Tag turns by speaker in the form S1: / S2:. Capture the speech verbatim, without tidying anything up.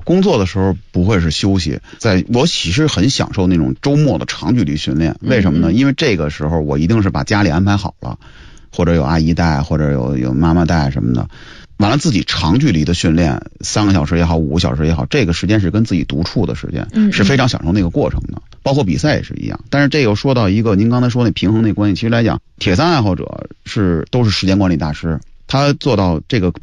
S1: 工作的时候不会是休息，在我其实很享受那种周末的长距离训练。为什么呢？因为这个时候我一定是把家里安排好了，或者有阿姨带，或者有有妈妈带什么的。完了自己长距离的训练，三个小时也好，五个小时也好，这个时间是跟自己独处的时间，是非常享受那个过程的。包括比赛也是一样。但是这又说到一个您刚才说那平衡那关系，其实来讲，铁三爱好者是都是时间管理大师，他做到这个